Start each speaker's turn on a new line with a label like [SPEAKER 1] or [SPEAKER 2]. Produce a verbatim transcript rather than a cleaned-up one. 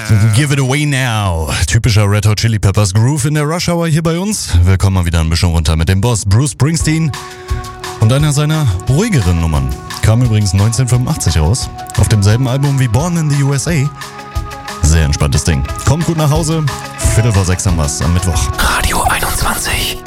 [SPEAKER 1] Give it away now. Typischer Red Hot Chili Peppers Groove in der Rush Hour hier bei uns. Wir kommen mal wieder ein bisschen runter mit dem Boss Bruce Springsteen und einer seiner ruhigeren Nummern. Kam übrigens neunzehnhundertfünfundachtzig raus, auf demselben Album wie Born in the U S A. Sehr entspanntes Ding. Kommt gut nach Hause. Viertel vor sechs am was am Mittwoch.
[SPEAKER 2] Radio einundzwanzig.